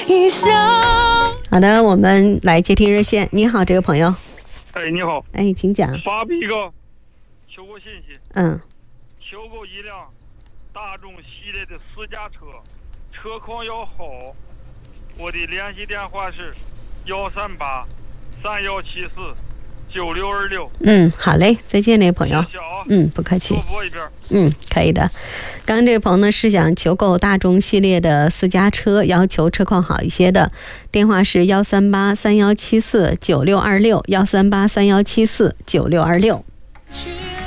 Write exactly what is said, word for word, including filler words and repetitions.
好的，我们来接听热线。你好，这个朋友。 哎，你好。 哎，请讲。 发一个求购信息。 嗯。 求购一辆大众系列的私家车，车况要好。我的联系电话是幺三八三幺七四九六二六。 嗯，好嘞，再见，那个朋友。 谢谢啊。 嗯，不客气。 多播一遍。 嗯，可以的。刚刚这位朋友呢是想求购大众系列的私家车，要求车况好一些的，电话是幺三八三幺七四九六二六，幺三八三幺七四九六二六。